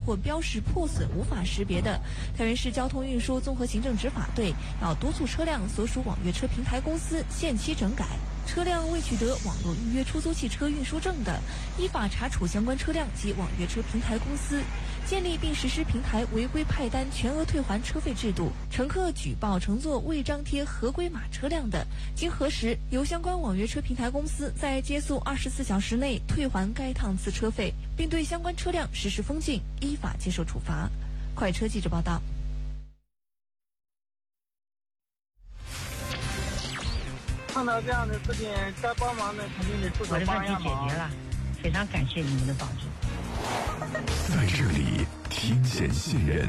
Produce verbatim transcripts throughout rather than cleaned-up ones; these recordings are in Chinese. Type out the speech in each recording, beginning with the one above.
或标识破损无法识别的，太原市交通运输综合行政执法队要督促车辆所属网约车平台公司限期整改。车辆未取得网络预约出租汽车运输证的，依法查处相关车辆及网约车平台公司，建立并实施平台违规派单全额退还车费制度。乘客举报乘坐未张贴合规码车辆的，经核实，由相关网约车平台公司在接送二十四小时内退还该趟次车费，并对相关车辆实施封禁，依法接受处罚。快车记者报道。 碰到这样的事情，该帮忙的肯定得出手帮一下忙。我的问题解决了， 非常感谢你们的帮助。 在这里听见信任。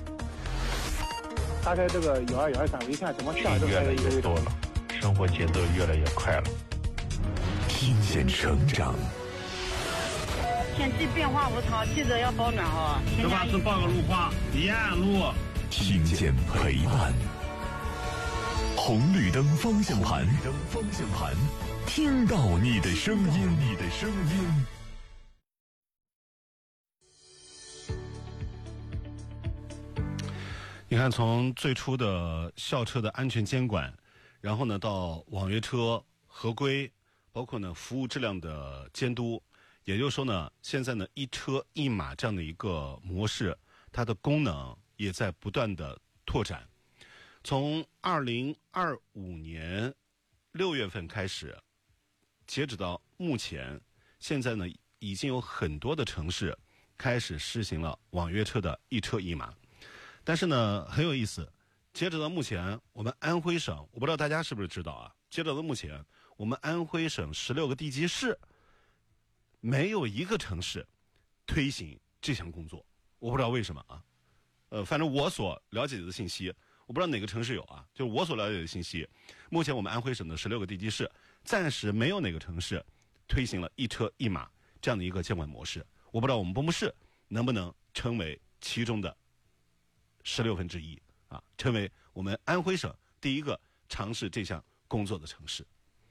大概这个有二有二三，我一看怎么下都越来越多了，生活节奏越来越快了。 听见成长。 天气变化无常，记得要保暖哈。 实话是报个路况，沿岸路。 听见陪伴。红绿灯方向盘，绿灯方向盘，听到你的声音，你的声音。 你看，从最初的校车的安全监管，然后呢到网约车合规，包括呢服务质量的监督，也就是说呢，现在呢一车一码这样的一个模式，它的功能也在不断的拓展。从二零二五年六月份开始，截止到目前，现在呢已经有很多的城市开始实行了网约车的一车一码。但是呢很有意思，截止到目前，我们安徽省，我不知道大家是不是知道啊，截止到目前，我们安徽省十六个地级市没有一个城市推行这项工作，我不知道为什么啊。呃，反正我所了解的信息，我不知道哪个城市有啊，就是我所了解的信息，目前我们安徽省的十六个地级市暂时没有哪个城市推行了一车一码这样的一个监管模式。我不知道我们播木市能不能成为其中的十六分之一啊，成为我们安徽省第一个尝试这项工作的城市。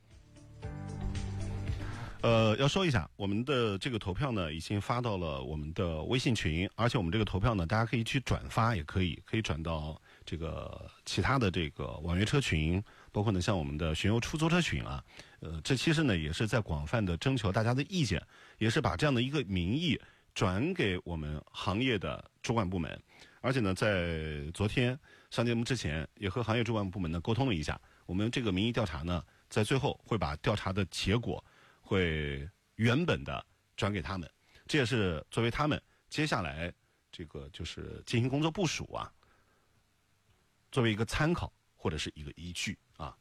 呃，要说一下，我们的这个投票呢，已经发到了我们的微信群，而且我们这个投票呢，大家可以去转发，也可以可以转到这个其他的这个网约车群，包括呢像我们的巡游出租车群啊。呃，这其实呢也是在广泛的征求大家的意见，也是把这样的一个民意转给我们行业的主管部门。而且呢，在昨天上节目之前，也和行业主管部门呢沟通了一下，我们这个民意调查呢，在最后会把调查的结果会原本的转给他们，这也是作为他们接下来这个就是进行工作部署啊，作为一个参考或者是一个依据啊。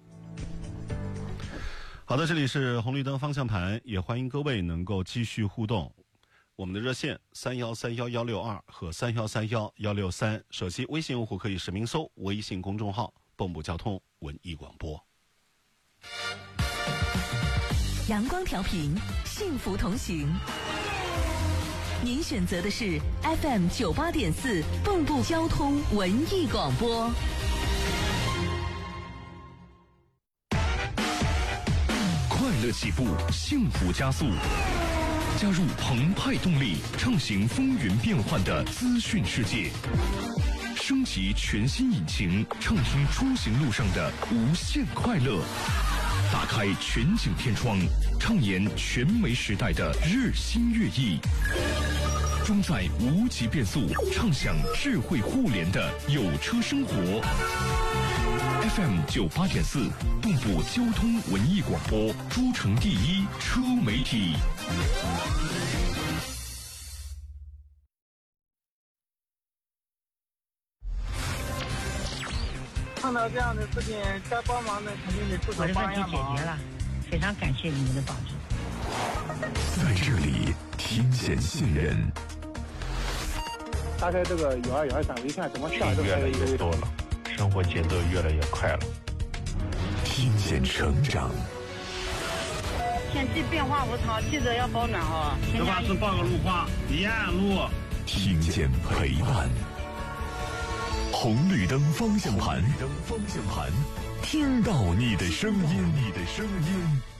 好的，这里是红绿灯方向盘，也欢迎各位能够继续互动。我们的热线三幺三幺幺六二和三幺三幺幺六三，手机微信用户可以实名搜微信公众号“蚌埠交通文艺广播”。 阳光调频，幸福同行。您选择的是 F M 九八点四蚌埠交通文艺广播。 快乐起步，幸福加速。加入澎湃动力，畅行风云变幻的资讯世界。升级全新引擎，畅听出行路上的无限快乐。打开全景天窗，畅言全媒时代的日新月异。装载无极变速，畅享智慧互联的有车生活。F M 九八点四，蚌埠交通文艺广播，诸城第一车媒体。 碰到这样的事情，该帮忙的肯定得出手帮一下忙。 我的问题解决了，非常感谢你们的帮助。 在这里听见信任。 大概这个有二有二三，我一看怎么下都越来越多了，生活节奏越来越快了。 听见成长。 天气变化无常，记得要保暖哈。 实话是报个路况，沿岸路。 听见陪伴。红绿灯方向盘，绿灯方向盘，听到你的声音，你的声音。